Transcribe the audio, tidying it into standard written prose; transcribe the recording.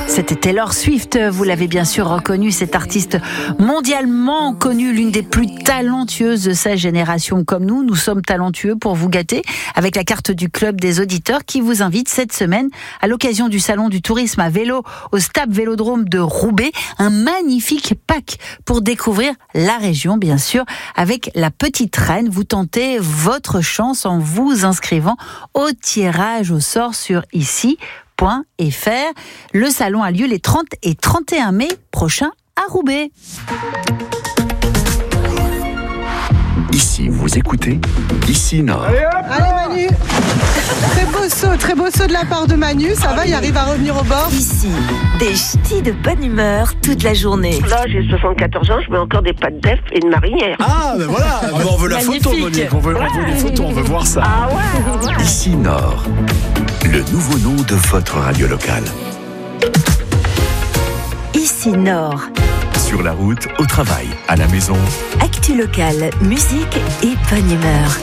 C'était Taylor Swift, vous l'avez bien sûr reconnu, cette artiste mondialement connue, l'une des plus talentueuses de sa génération. Comme nous sommes talentueux pour vous gâter avec la carte du club des auditeurs qui vous invite cette semaine à l'occasion du salon du tourisme à vélo au Stade Vélodrome de Roubaix, un magnifique pack pour découvrir la région bien sûr avec la petite reine. Vous tentez votre chance en vous inscrivant au tirage au sort sur ici.fr. Le salon a lieu les 30 et 31 mai prochains à Roubaix. Ici, vous écoutez Ici Nord. Allez Manu. Très beau saut de la part de Manu. Ça va, il arrive à revenir au bord. Ici, des ch'tis de bonne humeur toute la journée. Là, j'ai 74 ans, je mets encore des pâtes d'œuf et de marinière. Ah, ben voilà, on veut la photo, Monique. On veut les photos, on veut voir ça. Ah ouais. Ici Nord, le nouveau nom de votre radio locale. Ici Nord. Sur la route, au travail, à la maison. Actu locale, musique et bonne humeur.